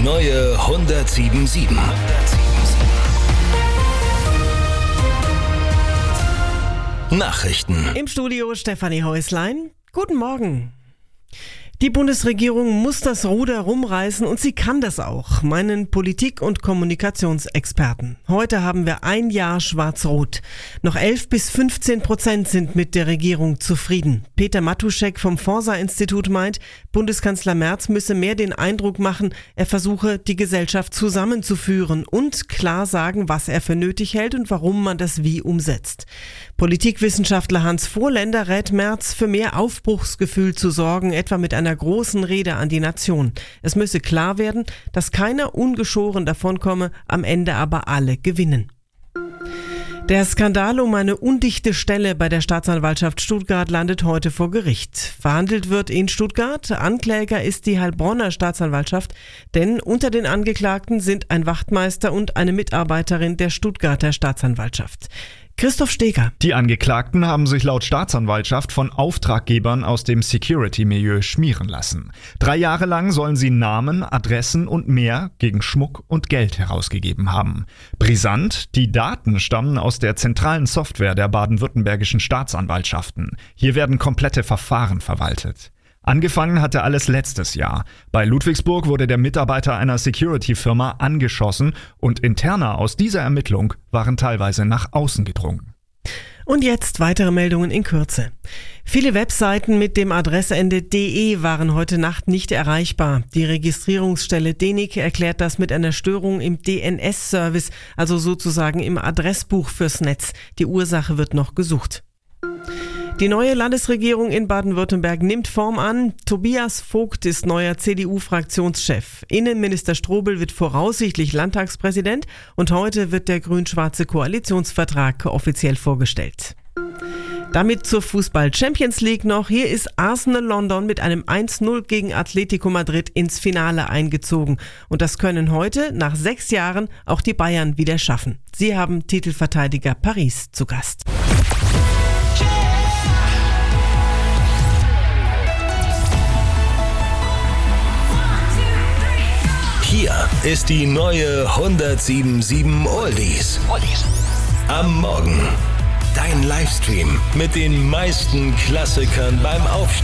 neue 107.7. Nachrichten. Im Studio Stefanie Häuslein. Guten Morgen. Die Bundesregierung muss das Ruder rumreißen und sie kann das auch, meinen Politik- und Kommunikationsexperten. Heute haben wir ein Jahr Schwarz-Rot. Noch 11-15% sind mit der Regierung zufrieden. Peter Matuschek vom Forsa-Institut meint, Bundeskanzler Merz müsse mehr den Eindruck machen, er versuche, die Gesellschaft zusammenzuführen und klar sagen, was er für nötig hält und warum man das wie umsetzt. Politikwissenschaftler Hans Vorländer rät Merz, für mehr Aufbruchsgefühl zu sorgen, etwa mit einer großen Rede an die Nation. Es müsse klar werden, dass keiner ungeschoren davonkomme, am Ende aber alle gewinnen. Der Skandal um eine undichte Stelle bei der Staatsanwaltschaft Stuttgart landet heute vor Gericht. Verhandelt wird in Stuttgart. Ankläger ist die Heilbronner Staatsanwaltschaft, denn unter den Angeklagten sind ein Wachtmeister und eine Mitarbeiterin der Stuttgarter Staatsanwaltschaft. Christoph Steger. Die Angeklagten haben sich laut Staatsanwaltschaft von Auftraggebern aus dem Security-Milieu schmieren lassen. 3 Jahre lang sollen sie Namen, Adressen und mehr gegen Schmuck und Geld herausgegeben haben. Brisant, die Daten stammen aus der zentralen Software der baden-württembergischen Staatsanwaltschaften. Hier werden komplette Verfahren verwaltet. Angefangen hatte alles letztes Jahr. Bei Ludwigsburg wurde der Mitarbeiter einer Security-Firma angeschossen und Interna aus dieser Ermittlung waren teilweise nach außen gedrungen. Und jetzt weitere Meldungen in Kürze. Viele Webseiten mit dem Adressende .de waren heute Nacht nicht erreichbar. Die Registrierungsstelle DENIC erklärt das mit einer Störung im DNS-Service, also sozusagen im Adressbuch fürs Netz. Die Ursache wird noch gesucht. Die neue Landesregierung in Baden-Württemberg nimmt Form an. Tobias Vogt ist neuer CDU-Fraktionschef. Innenminister Strobel wird voraussichtlich Landtagspräsident und heute wird der grün-schwarze Koalitionsvertrag offiziell vorgestellt. Damit zur Fußball-Champions League noch. Hier ist Arsenal London mit einem 1-0 gegen Atletico Madrid ins Finale eingezogen. Und das können heute, nach 6 Jahren, auch die Bayern wieder schaffen. Sie haben Titelverteidiger Paris zu Gast. Hier ist die neue 107.7 Oldies. Am Morgen. Dein Livestream mit den meisten Klassikern beim Aufstehen.